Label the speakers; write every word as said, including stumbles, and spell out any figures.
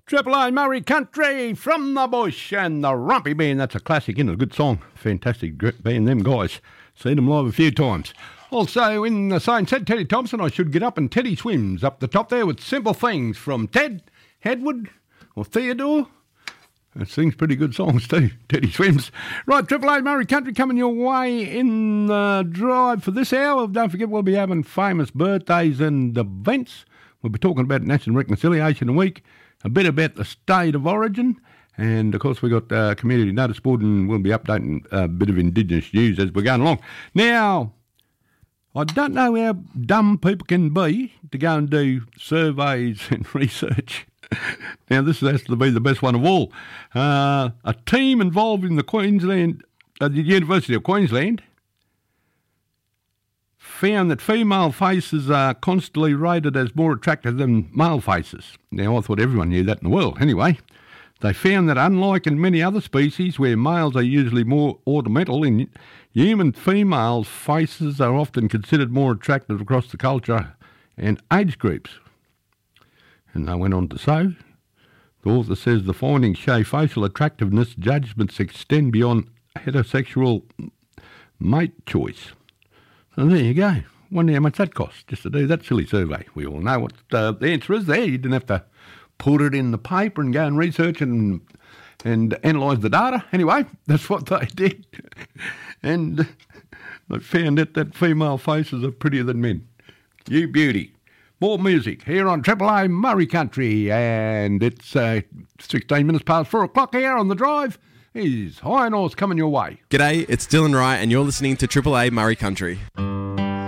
Speaker 1: Triple A Murray Country from the bush and the Rumpy Band. That's a classic, isn't it? A good song. Fantastic band, them guys. Seen them live a few times. Also, in the same said Teddy Thompson, I should get up and Teddy swims up the top there with Simple Things from Ted Hedwood or Theodore. That sings pretty good songs too, Teddy Swims. Right, Triple A Murray Country coming your way in the drive for this hour. Don't forget we'll be having famous birthdays and events. We'll be talking about National Reconciliation Week, a bit about the state of origin, and of course we've got uh, community notice board, and we'll be updating a bit of Indigenous news as we're going along. Now, I don't know how dumb people can be to go and do surveys and research. Now, this has to be the best one of all. Uh, a team involved in the Queensland, uh, the University of Queensland, found that female faces are constantly rated as more attractive than male faces. Now, I thought everyone knew that in the world. Anyway, they found that unlike in many other species where males are usually more ornamental, in human females' faces are often considered more attractive across the culture and age groups. And they went on to say, the author says the findings show facial attractiveness judgments extend beyond heterosexual mate choice. So there you go. Wonder how much that costs just to do that silly survey. We all know what uh, the answer is there. You didn't have to put it in the paper and go and research and and analyse the data. Anyway, that's what they did. And they found out that female faces are prettier than men. You beauty. More music here on Triple A Murray Country. And it's uh, sixteen minutes past four o'clock here on the drive. Is High North coming your way.
Speaker 2: G'day, it's Dylan Wright and you're listening to Triple A Murray Country.